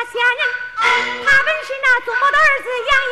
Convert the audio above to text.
仙人，他本是那祖母的儿子杨